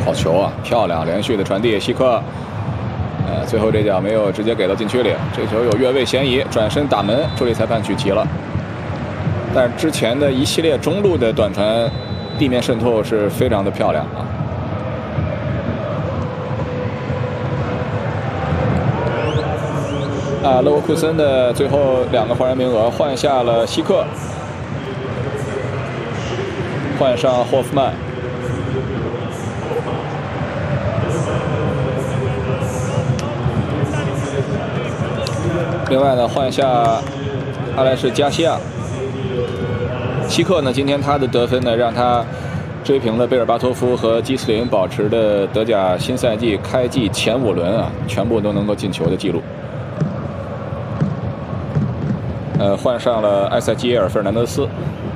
好球啊，漂亮，连续的传递，希克。最后这脚没有直接给到禁区里，这球有越位嫌疑，转身打门，助理裁判举旗了。但是之前的一系列中路的短传，地面渗透是非常的漂亮啊。勒沃库森的最后2个换人名额换下了希克，换上霍夫曼。另外呢，换下阿莱士加西亚。希克呢，今天他的得分呢，让他追平了贝尔巴托夫和基斯林保持的德甲新赛季开季前5轮啊，全部都能够进球的记录。换上了埃塞基尔·费尔南德斯。